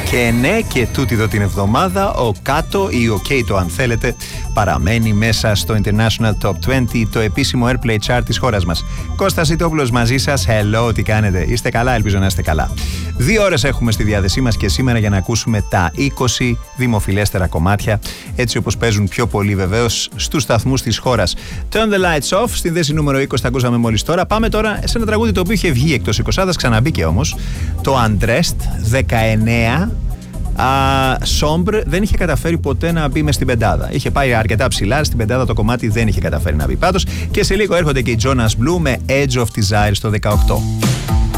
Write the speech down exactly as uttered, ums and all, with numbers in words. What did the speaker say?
Και ναι, και τούτη εδώ την εβδομάδα ο Κάτω ή ο Κέιτο αν θέλετε παραμένει μέσα στο International Top είκοσι, το επίσημο Airplay Chart της χώρας μας. Κώστας Σιτόπουλος μαζί σας. Hello, τι κάνετε? Είστε καλά? Ελπίζω να είστε καλά. Δύο ώρες έχουμε στη διάθεσή μας και σήμερα για να ακούσουμε τα είκοσι δημοφιλέστερα κομμάτια, έτσι όπως παίζουν πιο πολύ βεβαίως στους σταθμούς της χώρας. Turn the lights off, στην θέση νούμερο είκοσι, τα ακούσαμε μόλις τώρα. Πάμε τώρα σε ένα τραγούδι το οποίο είχε βγει εκτός εικοσάδας, ξαναμπήκε όμως. Το Undressed, δεκαεννέα. Σόμπρ, δεν είχε καταφέρει ποτέ να μπει μες στην πεντάδα. Είχε πάει αρκετά ψηλά, στην πεντάδα το κομμάτι δεν είχε καταφέρει να μπει. Πάντως και σε λίγο έρχονται και οι Jonas Blue με Edge of Desire στο δεκαοκτώ.